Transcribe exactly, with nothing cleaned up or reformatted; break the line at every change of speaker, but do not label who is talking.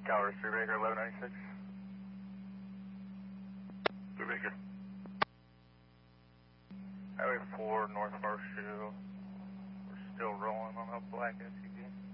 Tower three Baker, eleven ninety-six. three Baker. Highway four, North Horseshoe. We're still rolling on a black S U V.